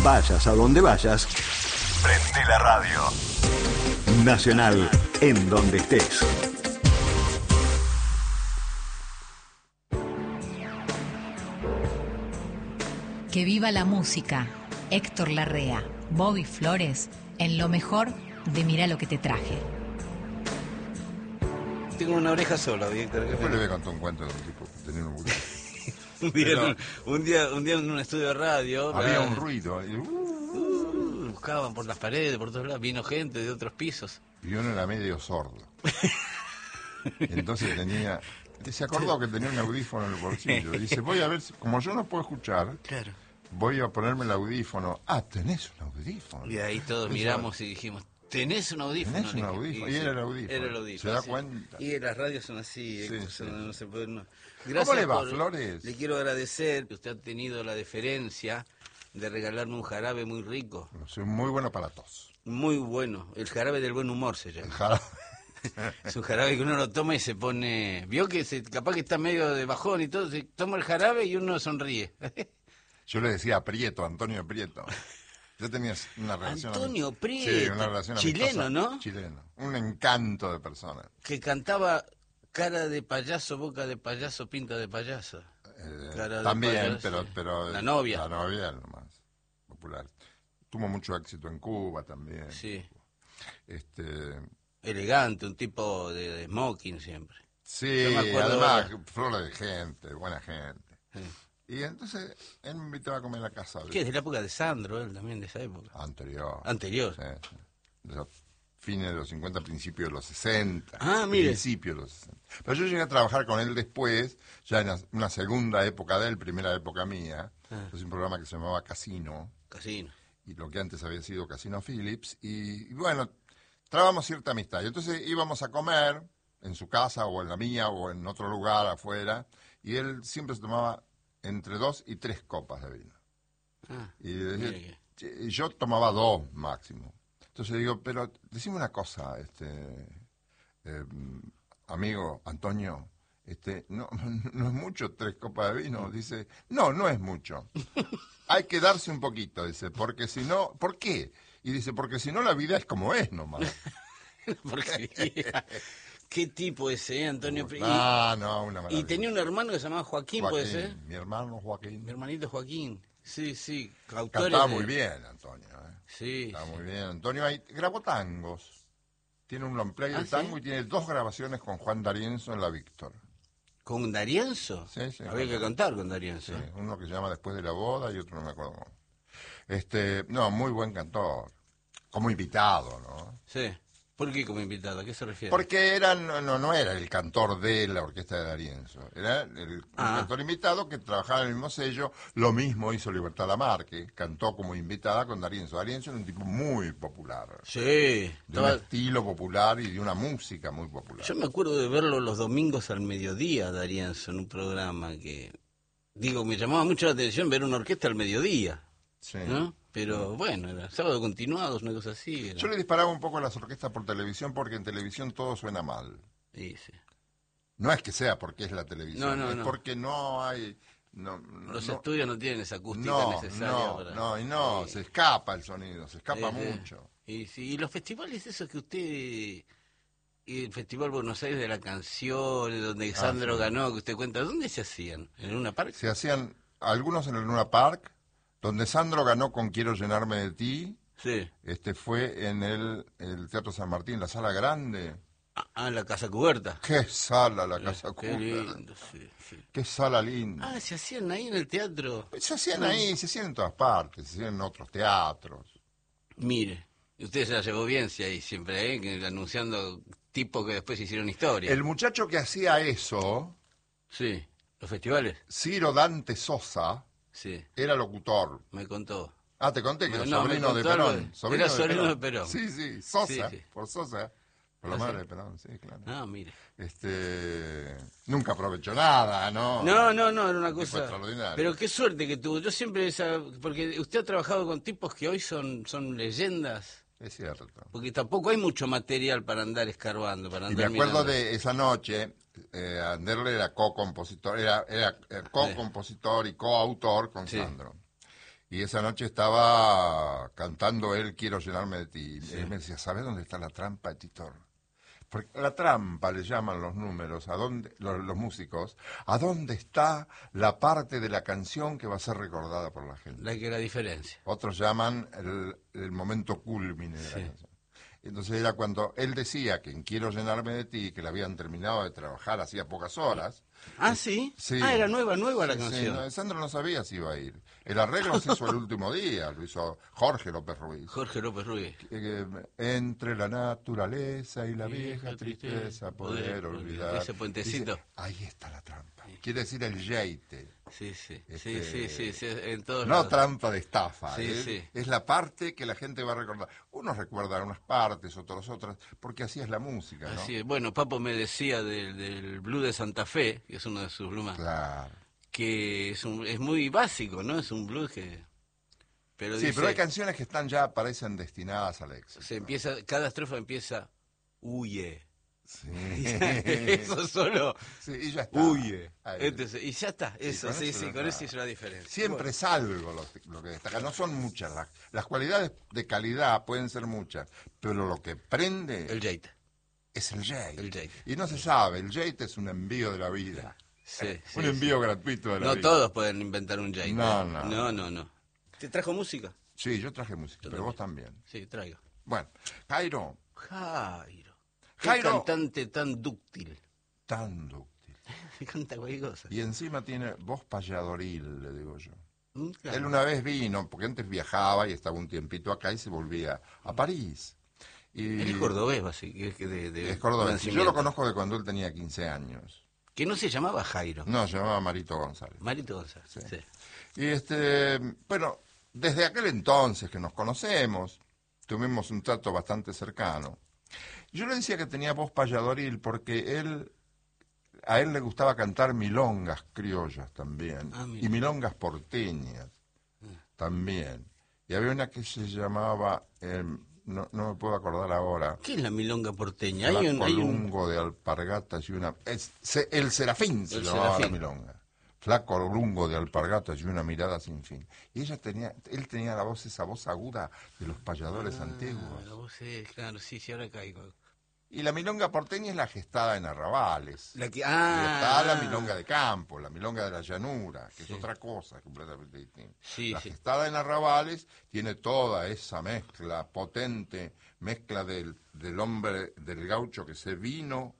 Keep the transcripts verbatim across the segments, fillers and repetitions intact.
Vayas a donde vayas, prende la radio. Nacional, en donde estés. Que viva la música. Héctor Larrea, Bobby Flores, en lo mejor de Mirá lo que te traje. Tengo una oreja sola, Víctor. Después le voy a contar un cuento de un tipo que tenía un audífono. un, día, Pero, un, día, un día en un estudio de radio... Había la... un ruido. Y, uh, uh, buscaban por las paredes, por todos lados. Vino gente de otros pisos. Y uno era medio sordo. Entonces tenía... Se acordó que tenía un audífono en el bolsillo. Y dice, voy a ver, si, como yo no puedo escuchar... Claro. Voy a ponerme el audífono. Ah, tenés un audífono. Y ahí todos Eso, miramos y dijimos, ¿tenés un audífono? ¿Tenés un audífono? Y, y era el audífono. Era el audífono. ¿Se da sí. cuenta? Y las radios son así. Sí, eh, sí. No, no se puede, no. ¿Cómo le va, por, Flores? Le quiero agradecer que usted ha tenido la deferencia de regalarme un jarabe muy rico. Soy muy bueno para tos. Muy bueno. El jarabe del buen humor se llama. El jarabe. Es un jarabe que uno lo toma y se pone... Vio que se, capaz que está medio de bajón y todo, se toma el jarabe y uno sonríe. Yo le decía a Prieto, Antonio Prieto. Yo tenía una relación... Antonio Prieto. Sí, una relación chileno, amistosa. ¿no? Chileno. Un encanto de persona. Que cantaba cara de payaso, boca de payaso, pinta de payaso. Eh, cara también, de payaso. pero, pero... La novia. La novia, lo más popular. Tuvo mucho éxito en Cuba también. Sí. Este... Elegante, un tipo de, de smoking siempre. Sí, además, flor de gente, buena gente. Sí. Y entonces, él me invitaba a comer a la casa. ¿Qué? Es de la época de Sandro, él también, de esa época. Anterior. Anterior. Sí, sí. De los fines de los cincuenta, principios de los sesenta. Ah, mire. Principios de los sesenta. Pero yo llegué a trabajar con él después, ya en una segunda época de él, primera época mía. Ah. Es un programa que se llamaba Casino. Casino. Y lo que antes había sido Casino Phillips. Y, y bueno, trabamos cierta amistad. Y entonces íbamos a comer en su casa o en la mía o en otro lugar afuera. Y él siempre se tomaba entre dos y tres copas de vino. Ah, y, decía, y yo tomaba dos máximo. Entonces digo, pero decime una cosa, este eh, amigo Antonio, este no, no es mucho tres copas de vino. Dice, no, no es mucho. Hay que darse un poquito, dice, porque si no, ¿por qué? Y dice, porque si no la vida es como es nomás. Porque... ¿Qué tipo ese, eh, Antonio? Ah, no, una maravilla. Y tenía un hermano que se llamaba Joaquín, Joaquín, ¿puede ser? Mi hermano Joaquín. Mi hermanito Joaquín. Sí, sí. Cantaba de... muy bien, Antonio. ¿eh? Sí. Cantaba sí. muy bien. Antonio ahí grabó tangos. Tiene un long play ¿Ah, de tango sí? y tiene dos grabaciones con Juan D'Arienzo en la Víctor. ¿Con D'Arienzo? Sí, sí. Había que cantar con D'Arienzo. Sí, uno que se llama Después de la boda y otro no me acuerdo cómo. Este, no, muy buen cantor. Como invitado, ¿no? Sí. ¿Por qué como invitado? ¿A qué se refiere? Porque era, no, no era el cantor de la orquesta de D'Arienzo. Era el ah. cantor invitado que trabajaba en el mismo sello. Lo mismo hizo Libertad Lamarque. Cantó como invitada con D'Arienzo. D'Arienzo era un tipo muy popular. Sí. De estaba... un estilo popular y de una música muy popular. Yo me acuerdo de verlo los domingos al mediodía, D'Arienzo, en un programa que... Digo, me llamaba mucho la atención ver una orquesta al mediodía. Sí. ¿No? Pero bueno, era sábado continuados, una cosa así. Era. Yo le disparaba un poco a las orquestas por televisión porque en televisión todo suena mal. Sí, sí. No es que sea porque es la televisión, no, no, es no. porque no hay... No, no, Los no, estudios no tienen esa acústica no, necesaria. No, para... no, y no, sí. se escapa el sonido, se escapa sí, mucho. Y, sí, y los festivales esos que usted... Y el Festival Buenos Aires de la Canción, donde Sandro ah, sí. ganó, que usted cuenta, ¿dónde se hacían? ¿En Luna Park? Se hacían algunos en el Luna Park, donde Sandro ganó con Quiero llenarme de ti. Sí. Este fue en el, el Teatro San Martín, la sala grande. Ah, en la Casa Cubierta. Qué sala la Casa Qué Cubierta. lindo, sí, sí. Qué sala linda. Ah, se hacían ahí en el teatro. Se hacían ahí, se hacían en todas partes, se hacían en otros teatros. Mire, usted se la llevó bien, si ahí siempre, ¿eh? Que, anunciando tipos que después hicieron historia. El muchacho que hacía eso... Sí, los festivales. Ciro Dante Sosa... Sí. Era locutor. Me contó. Ah, te conté que no, era no, sobrino de Perón. Sobrino era de sobrino Perón. de Perón. Sí, sí, Sosa, sí, sí. por Sosa. Por la ¿Ah, madre sí? de Perón, sí, claro. Ah, mire. Este, nunca aprovechó nada, ¿no? No, no, no, era una cosa extraordinaria. Pero qué suerte que tuvo. Yo siempre, esa, porque usted ha trabajado con tipos que hoy son, son leyendas. Es cierto. Porque tampoco hay mucho material para andar escarbando, para andar Y me acuerdo mirando. de esa noche, eh, Anderle era co-compositor, era, era co-compositor y coautor con sí. Sandro. Y esa noche estaba cantando él Quiero llenarme de ti. Sí. Y él me decía, ¿sabes dónde está la trampa, Titor? Porque la trampa le llaman los números, a dónde, los, los músicos, a dónde está la parte de la canción que va a ser recordada por la gente. La que la diferencia. Otros llaman el, el momento culmine de Sí. la canción. Entonces era cuando él decía que en Quiero llenarme de ti, que le habían terminado de trabajar hacía pocas horas. Ah, ¿sí? Sí. Ah, era nueva, nueva la Sí, sí, canción. no, Sandro no sabía si iba a ir. El arreglo se hizo el último día, lo hizo Jorge López Ruiz. Jorge López Ruiz. Eh, entre la naturaleza y la Vieja vieja tristeza, tristeza poder poder olvidar. ese puentecito. Dice, ahí está la trampa. Quiere decir el yeite. Sí, sí, sí, Este, sí, sí, sí, en todos No lados. trampa de estafa. Sí, ¿eh? sí. Es la parte que la gente va a recordar. Unos recuerdan unas partes, otros otras, porque así es la música, ¿no? Así es. Bueno, Papo me decía del, del blues de Santa Fe, que es uno de sus blues más, Claro. que es, un, es muy básico, ¿no? Es un blues que... Pero Sí, dice, pero hay canciones que están ya, parecen destinadas al éxito. se empieza, cada estrofa empieza, huye. Sí. Eso solo, Sí, y ya está. huye. Ahí. Entonces, y ya está, eso, con sí, eso sí, ya con está. eso hizo la diferencia. Siempre es algo lo, lo que destaca. No son muchas. Las, las cualidades de calidad pueden ser muchas, pero lo que prende El Jate. es el jate. El jate. Y no se sabe, el jate es un envío de la vida. Sí, un sí, envío gratuito de la No vida. todos pueden inventar un Jate. No, ¿eh? no. No, no, no. ¿Te trajo música? Sí, yo traje música, Yo pero vos también. Sí, traigo. Bueno, Jairo, Jairo. Qué Jairo. cantante tan dúctil. tan dúctil. Me canta cualquier cosa. Y encima tiene voz payadoril, le digo yo. Mm, claro. Él una vez vino, porque antes viajaba y estaba un tiempito acá y se volvía a París. Y Él es cordobés, así que que de, de es cordobés. nacimiento. Yo lo conozco de cuando él tenía quince años. Que no se llamaba Jairo. No, se llamaba Marito González. Marito González. Sí. Sí. Y este, bueno, desde aquel entonces que nos conocemos, tuvimos un trato bastante cercano. Yo le decía que tenía voz payadoril porque él, a él le gustaba cantar milongas criollas también, Ah, mira. y milongas porteñas también. Y había una que se llamaba, eh, no, no me puedo acordar ahora, ¿Qué es la milonga porteña? Hay un, hay un... Flacolungo de alpargatas y una... es- se- el Serafín se El llamaba Serafín. la milonga. Flaco lungo de alpargatas y una mirada sin fin. Y ella tenía, él tenía la voz, esa voz aguda de los payadores Ah, antiguos. la voz es, claro, sí, sí, ahora caigo. Y la milonga porteña es la gestada en arrabales. La que, Y ah, está la milonga de campo, la milonga de la llanura, que Sí. es otra cosa completamente distinta. Sí, la sí. gestada en arrabales tiene toda esa mezcla potente, mezcla del, del hombre, del gaucho que se vino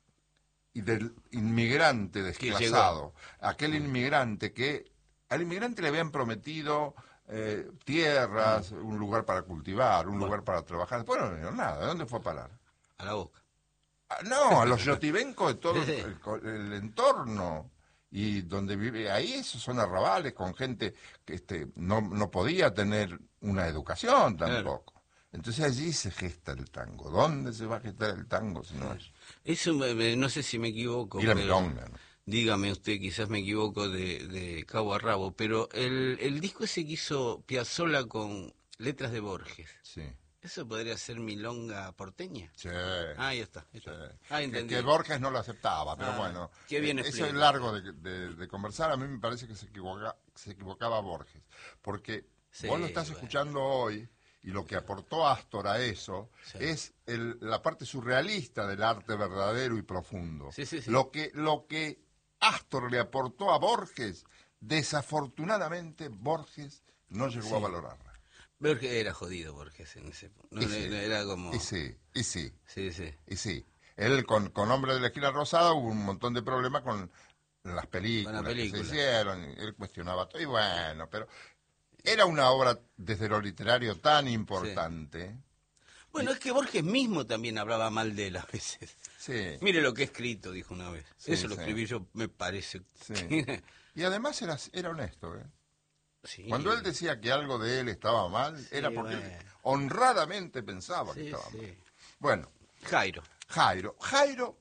y del inmigrante desclasado. Aquel inmigrante que al inmigrante le habían prometido eh, tierras, un lugar para cultivar, un Bueno. lugar para trabajar. Después no le dieron nada. ¿De dónde fue a parar? A la boca. Ah, no, a los yotibencos de todo Sí, sí. el, co- el entorno. Y donde vive, ahí esos son arrabales con gente que este, no, no podía tener una educación tampoco. Entonces allí se gesta el tango. ¿Dónde se va a gestar el tango si no es? Eso, me- me- no sé si me equivoco. Y la pero- milonga, ¿no? Dígame usted, quizás me equivoco de, de cabo a rabo, pero el, el disco ese que hizo Piazzolla con letras de Borges, Sí. ¿eso podría ser milonga porteña? Sí. Ah, ahí está. ahí Sí. está. Ah, Que, entendí. que Borges no lo aceptaba, pero Ah, bueno. qué bien eh, Eso explica. es largo de, de- de conversar. A mí me parece que se, equivoca, se equivocaba Borges. Porque Sí, vos lo estás bueno. escuchando hoy y lo que aportó Astor a eso Sí. es el- la parte surrealista del arte verdadero y profundo. Sí, sí, sí. Lo que, lo que Astor le aportó a Borges, desafortunadamente Borges no llegó Sí. a valorarla. Borges era jodido, Borges en ese no, Y no, sí. no, era como... Y sí, y sí. Sí, sí. Y sí, él con, con Hombre de la Esquina Rosada hubo un montón de problemas con las películas, Con la película. que se hicieron, y él cuestionaba todo, y bueno, pero era una obra desde lo literario tan importante. Bueno, es que Borges mismo también hablaba mal de él a veces. Sí, Mire lo que he escrito, dijo una vez. Sí, Eso lo sí. escribí yo, me parece. sí. Y además era, era honesto, ¿eh? Sí. Cuando él decía que algo de él estaba mal, Sí, era porque él bueno. honradamente pensaba que Sí, estaba sí. mal. Bueno, Jairo. Jairo. Jairo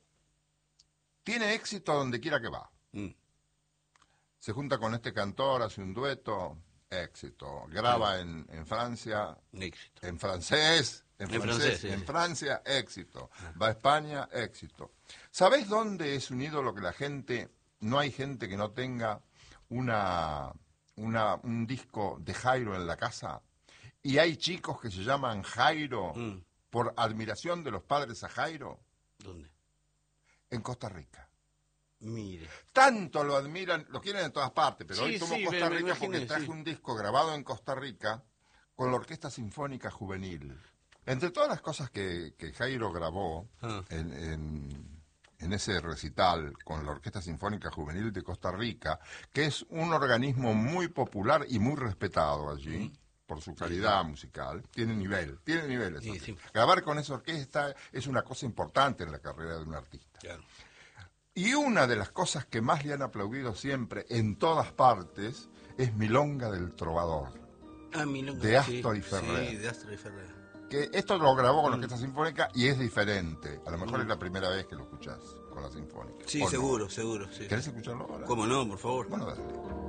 tiene éxito donde quiera que va. Mm. Se junta con este cantor, hace un dueto, éxito. Graba en, en Francia, Un éxito. en francés, en, En francés, francés, sí, en sí. Francia, éxito. Va a España, éxito. ¿Sabés dónde es un ídolo que la gente, no hay gente que no tenga una, una, un disco de Jairo en la casa y hay chicos que se llaman Jairo Mm. por admiración de los padres a Jairo? ¿Dónde? En Costa Rica. Mire. Tanto lo admiran, lo quieren en todas partes, pero Sí, hoy tomo sí, Costa me- me Rica porque imaginé, traje sí. un disco grabado en Costa Rica con la Orquesta Sinfónica Juvenil. Entre todas las cosas que, que Jairo grabó Ah. en, en, en ese recital con la Orquesta Sinfónica Juvenil de Costa Rica, que es un organismo muy popular y muy respetado allí, por su calidad musical, tiene nivel, tiene niveles. Sí, sí. Grabar con esa orquesta es una cosa importante en la carrera de un artista. Claro. Y una de las cosas que más le han aplaudido siempre, en todas partes, es Milonga del Trovador. Ah, Milonga, De Astor sí, y Ferrer. Sí, de Astor y Ferrer. Que esto lo grabó con la Orquesta Sinfónica y es diferente. A lo mejor es la primera vez que lo escuchás con la Sinfónica. Sí, ¿O no? seguro, seguro. Sí. ¿Querés escucharlo ahora? ¿Cómo no, por favor? Bueno, dale.